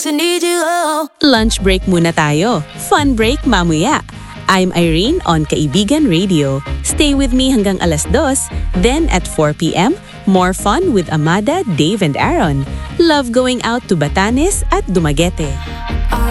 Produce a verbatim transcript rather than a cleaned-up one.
place, I need you, oh. Lunch break muna tayo. Fun break mamaya. I'm Irene on Kaibigan Radio. Stay with me hanggang alas dos. Then at four p m, more fun with Amada, Dave and Aaron. Love going out to Batanes at Dumaguete.